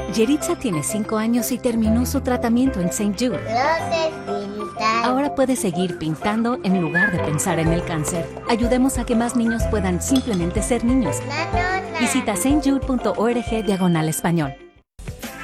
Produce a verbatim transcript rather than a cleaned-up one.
Yeritza tiene cinco años y terminó su tratamiento en Saint Jude. Luces pintar. Ahora puede seguir pintando en lugar de pensar en el cáncer. Ayudemos a que más niños puedan simplemente ser niños. Nanona. Visita saint jude punto org diagonal español.